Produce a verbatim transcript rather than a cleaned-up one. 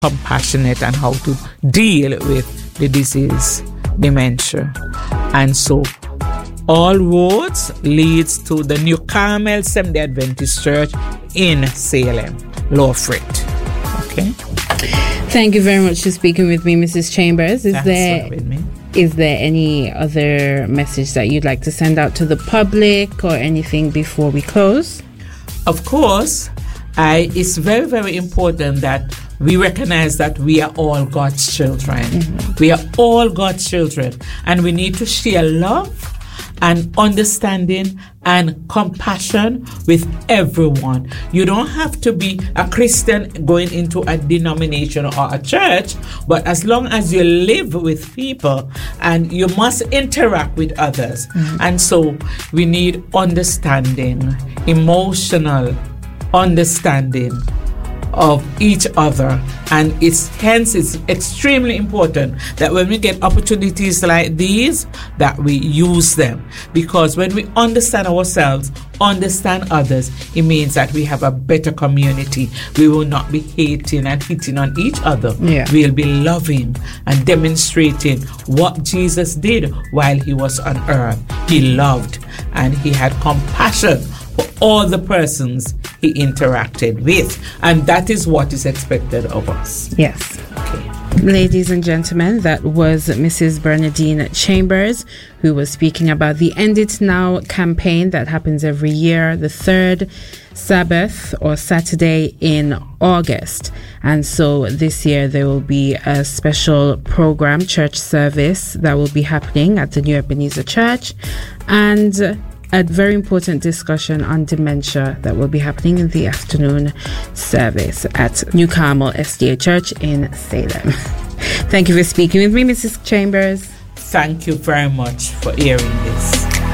compassionate and how to deal with the disease, dementia. And so all roads leads to the New Carmel Seventh-day Adventist Church in Salem, Lawford. Okay. Thank you very much for speaking with me, Missus Chambers. Is Thanks there for having me. Is there any other message that you'd like to send out to the public or anything before we close? Of course, I, it's very, very important that we recognize that we are all God's children. Mm-hmm. We are all God's children, and we need to share love and understanding and compassion with everyone. You don't have to be a Christian going into a denomination or a church, but as long as you live with people, and you must interact with others. Mm-hmm. And so we need understanding, emotional understanding of each other, and it's hence it's extremely important that when we get opportunities like these, that we use them, because when we understand ourselves, understand others, it means that we have a better community. We will not be hating and hitting on each other. Yeah. We'll be loving and demonstrating what Jesus did while he was on earth. He loved and he had compassion for all the persons he interacted with, and that is what is expected of us. Yes. Okay. Ladies and gentlemen, that was Missus Bernadine Chambers, who was speaking about the End It Now campaign that happens every year, the third Sabbath or Saturday in August. And so this year there will be a special program, church service, that will be happening at the New Ebenezer Church, and a very important discussion on dementia that will be happening in the afternoon service at New Carmel S D A Church in Salem. Thank you for speaking with me, Missus Chambers. Thank you very much for hearing this.